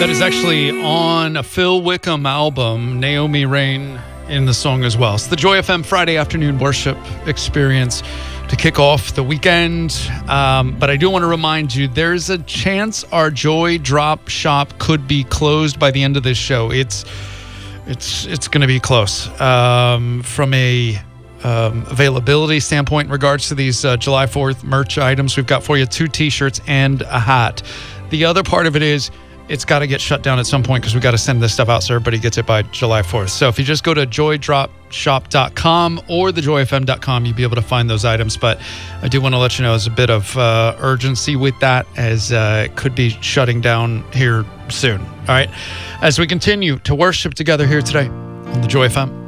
That is actually on a Phil Wickham album, Naomi Rain in the song as well. It's the Joy FM Friday afternoon worship experience to kick off the weekend. But I do want to remind you, there's a chance our Joy Drop shop could be closed by the end of this show. It's going to be close. From a availability standpoint in regards to these July 4th merch items, we've got for you 2 t-shirts and a hat. The other part of it is it's got to get shut down at some point because we got to send this stuff out so everybody gets it by July 4th. So if you just go to joydropshop.com or thejoyfm.com, you'll be able to find those items. But I do want to let you know there's a bit of urgency with that, as it could be shutting down here soon. All right. As we continue to worship together here today on the Joy FM.